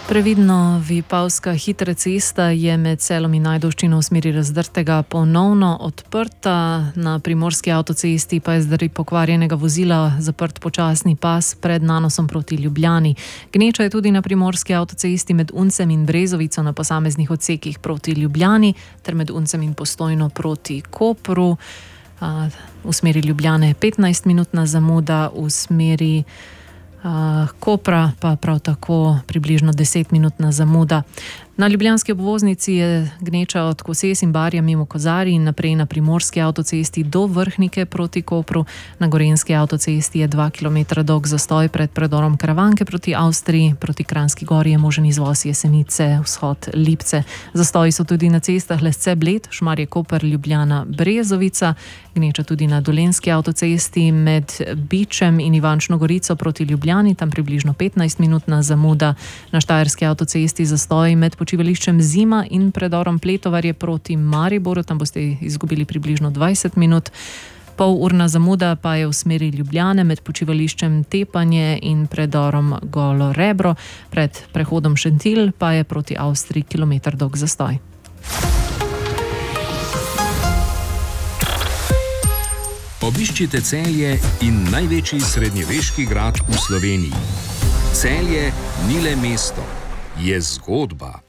Previdno Vipavska hitra cesta je med Selom in Ajdovščino v smeri Razdrtega ponovno odprta. Na primorski avtocesti pa je zaradi pokvarjenega vozila zaprt počasni pas pred nanosom proti Ljubljani. Gneča je tudi na primorski avtocesti med Uncem in Brezovico na posameznih odsekih proti Ljubljani ter med Uncem in Postojno proti Kopru. V smeri Ljubljane 15-minutna zamuda, v smeri Kopra pa prav tako približno 10-minutna zamuda. Na ljubljanski obvoznici je gneča od Koses in Barja mimo Kozarij in naprej na primorski avtocesti do Vrhnike proti Kopru. Na gorenjski avtocesti je 2 km dolg zastoj pred predorom Karavanke proti Avstriji. Proti Kranjski Gori je možen izvoz Jesenice, vzhod Lipce. Zastoji so tudi na cestah Lesce-Bled, Šmarje-Koper, Ljubljana, Brezovica. Gneča tudi na dolenjski avtocesti med Bičem in Ivančno Gorico proti Ljubljani, tam približno 15-minutna zamuda. Na štajerski avtocesti zastoj med počivališčem Zima in predorom Pletovarje proti Mariboru, tam boste izgubili približno 20 minut. Polurna zamuda pa je v smeri Ljubljane med počivališčem Tepanje in predorom Golo Rebro. Pred prehodom Šentilj pa je proti Avstriji kilometer dolg zastoj. Obiščite Celje in največji srednjeveški grad v Sloveniji. Celje ni le mesto, je zgodba.